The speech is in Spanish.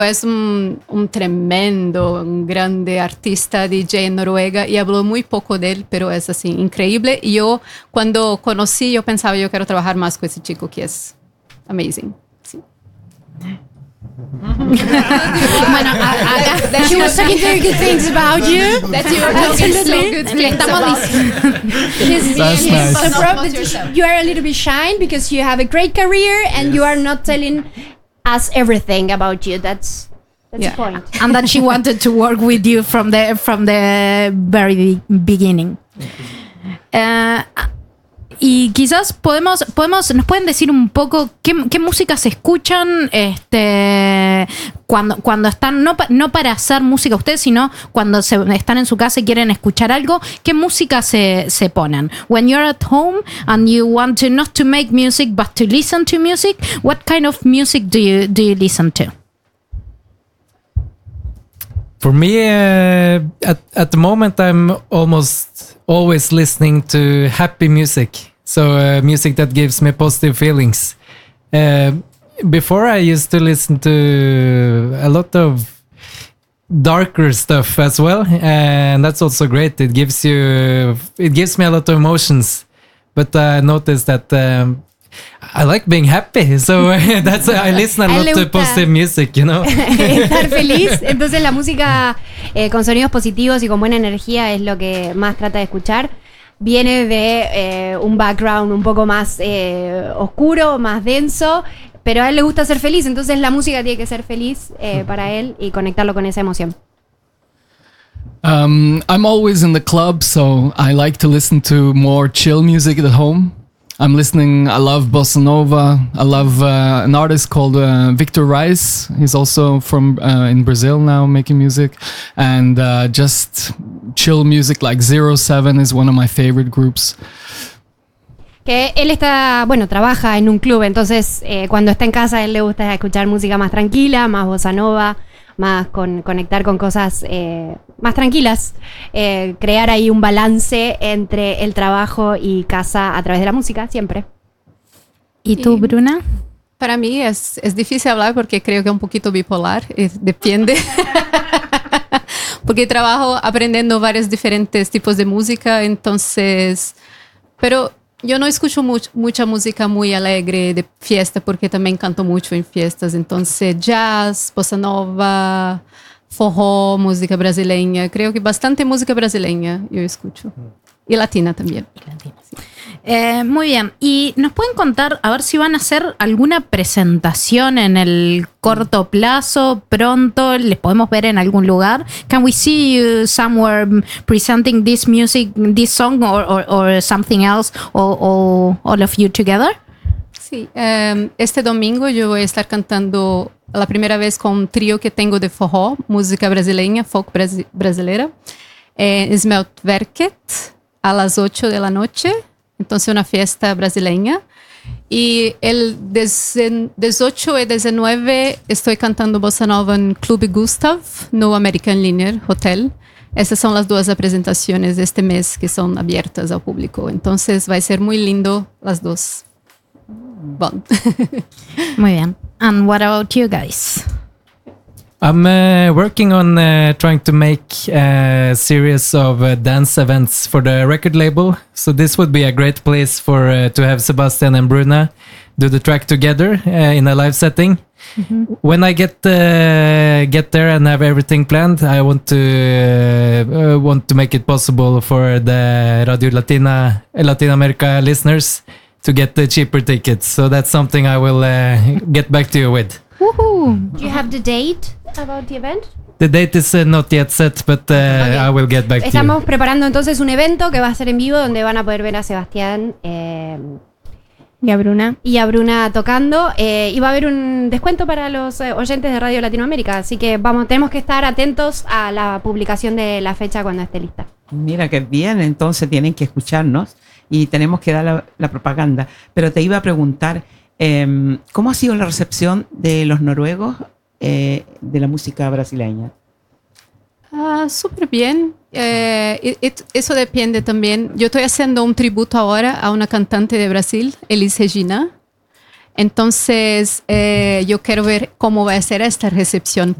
Es un tremendo, un grande artista DJ en Noruega y hablo muy poco de él, pero es así, increíble. Y yo cuando conocí, yo pensaba, yo quiero trabajar más con ese chico que es amazing. Sí. Bueno, she was talking very good things about you. That you are talking so good things about. That's nice. The problem is you are a little bit shy because you have a great career and you are not telling us everything about you. That's the point. And that she wanted to work with you from the very beginning. Y quizás nos pueden decir un poco qué músicas escuchan cuando están, no para hacer música ustedes, sino cuando están en su casa y quieren escuchar algo, qué música se ponen. When you're at home and you want to not to make music but to listen to music, what kind of music do you listen to? For me, at the moment, I'm almost always listening to happy music. So music that gives me positive feelings. Before I used to listen to a lot of darker stuff as well, and that's also great. It gives me a lot of emotions. But I noticed that I like being happy, so I listen a lot to positive music, you know. Estar feliz, entonces la música con sonidos positivos y con buena energía es lo que más trata de escuchar. Viene de un background un poco más oscuro, más denso, pero a él le gusta ser feliz, entonces la música tiene que ser feliz para él y conectarlo con esa emoción. I'm always in the club, so I like to listen to more chill music at home. I love bossa nova. I love an artist called Victor Reis. He's also from in Brazil now making music. And just chill music like 07 is one of my favorite groups. Que él trabaja en un club, entonces cuando está en casa a él le gusta escuchar música más tranquila, más bossa nova, más conectar con cosas más tranquilas, crear ahí un balance entre el trabajo y casa a través de la música, siempre. ¿Y tú, Bruna? Para mí es difícil hablar porque creo que es un poquito bipolar, depende. Porque trabajo aprendiendo varios diferentes tipos de música, entonces, pero yo no escucho mucha música muy alegre de fiesta porque también canto mucho en fiestas, entonces jazz, bossa nova, forró, música brasileña, creo que bastante música brasileña yo escucho. Y latina también. Sí. Muy bien. Y nos pueden contar, a ver si van a hacer alguna presentación en el corto plazo, pronto, les podemos ver en algún lugar. Can we see you somewhere presenting this music, this song or something else, or all of you together? Sí, este domingo yo voy a estar cantando la primera vez con un trío que tengo de forró, música brasileña, folk brasileira, Smeltverket, a las 8 de la noche. Entonces una fiesta brasileña. Y el 18 y 19 estoy cantando bossa nova en Club Gustav, no American Linear Hotel. Esas son las dos presentaciones de este mes que son abiertas al público. Entonces va a ser muy lindo las dos. Bon. Muy bien. And what about you guys? I'm working on trying to make a series of dance events for the record label. So this would be a great place for to have Sebastian and Bruna do the track together in a live setting. Mm-hmm. When I get there and have everything planned, I want to make it possible for the Radio Latin America listeners to get the cheaper tickets. So that's something I will get back to you with. Woohoo! Do you have the date about the event? The date is not yet set, but okay. I will get back to you. Estamos preparando entonces un evento que va a ser en vivo donde van a poder ver a Sebastián y a Bruna tocando, y va a haber un descuento para los oyentes de Radio Latinoamérica, así que tenemos que estar atentos a la publicación de la fecha cuando esté lista. Mira qué bien, entonces tienen que escucharnos y tenemos que dar la propaganda. Pero te iba a preguntar, ¿cómo ha sido la recepción de los noruegos de la música brasileña? Súper bien. Eso depende también. Yo estoy haciendo un tributo ahora a una cantante de Brasil, Elis Regina. Entonces, yo quiero ver cómo va a ser esta recepción